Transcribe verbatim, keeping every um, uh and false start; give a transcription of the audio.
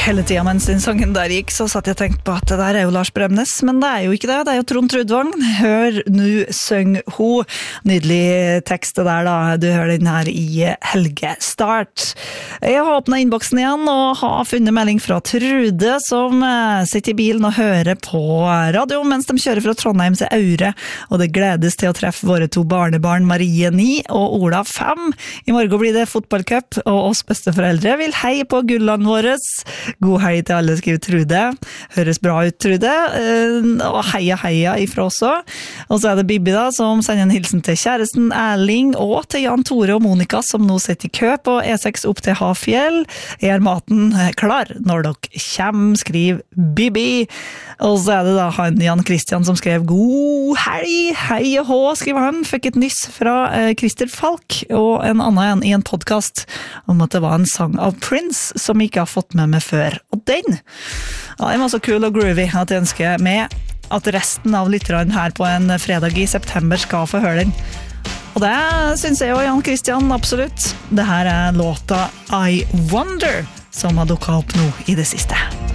hele tiden mens den sangen der gikk, så satt jeg og tenkte på at det der er jo Lars Bremnes, men det er jo ikke det, det er jo Trond Trudvang. Hør nu søng ho. Nydelig tekst det der da, du hører den her i Helgestart. Jeg har åpnet innboksen igjen og har funnet melding fra Trude, som sitter i bilen og hører på radio mens de kjører fra Trondheim til Aure, og det gledes til å treffe våre to barnebarn Marie ni og Ola fem. I morgen blir det fotballcup, og oss besteforeldre vil hei på gulland våres. God hei til alle, skriver Trude. Høres bra ut, Trude. Og heia heia ifra også. Og så er det Bibi da, som sender en hilsen til kjæresten Erling, og til Jan Tore og Monika, som nå sitter i kø på E seks opp til Hafjell. Er maten klar når dere kommer, skriver Bibi. Og så er det da han Jan Christian som skrev god helg, hei og hå, skriver han. Fikk et nyss fra eh, Christer Falk og en annen i en podcast om at det var en sang av Prince som jeg ikke har fått med meg før. Og den, ja, den var så kul og groovy at jeg ønsker med at resten av lytterne her på en fredag i september skal få høre den. Og det synes jeg jo Jan Christian absolutt. Det her er låta I Wonder som har dukket opp nå i det siste.